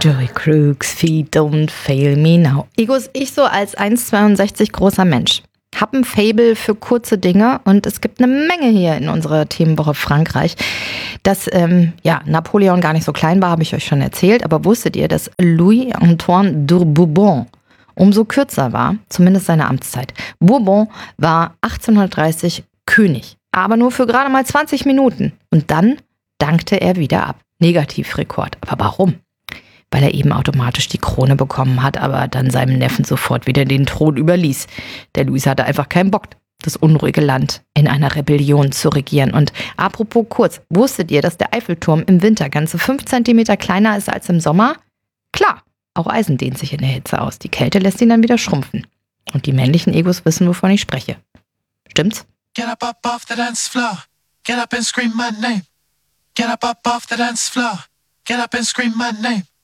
Joey Crooks, Feet Don't Fail Me Now. Egos, ich so als 1,62 großer Mensch hab ein Faible für kurze Dinge und es gibt eine Menge hier in unserer Themenwoche Frankreich. Dass Napoleon gar nicht so klein war, habe ich euch schon erzählt, aber wusstet ihr, dass Louis-Antoine de Bourbon umso kürzer war, zumindest seine Amtszeit. Bourbon war 1830 König, aber nur für gerade mal 20 Minuten und dann dankte er wieder ab. Negativrekord. Aber warum? Weil er eben automatisch die Krone bekommen hat, aber dann seinem Neffen sofort wieder den Thron überließ. Der Louis hatte einfach keinen Bock, das unruhige Land in einer Rebellion zu regieren. Und apropos kurz, wusstet ihr, dass der Eiffelturm im Winter ganze 5 Zentimeter kleiner ist als im Sommer? Klar, auch Eisen dehnt sich in der Hitze aus. Die Kälte lässt ihn dann wieder schrumpfen. Und die männlichen Egos wissen, wovon ich spreche. Stimmt's? Get up off the dance floor. Get up and scream my name. Get up off the dance floor. Get up and scream my name.